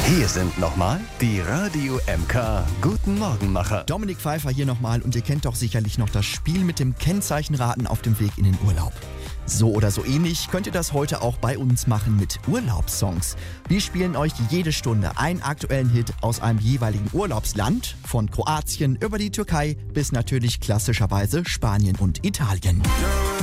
Hier sind nochmal die Radio MK Guten Morgenmacher. Dominik Pfeiffer hier nochmal und ihr kennt doch sicherlich noch das Spiel mit dem Kennzeichenraten auf dem Weg in den Urlaub. So oder so ähnlich könnt ihr das heute auch bei uns machen mit Urlaubssongs. Wir spielen euch jede Stunde einen aktuellen Hit aus einem jeweiligen Urlaubsland, von Kroatien über die Türkei bis natürlich klassischerweise Spanien und Italien.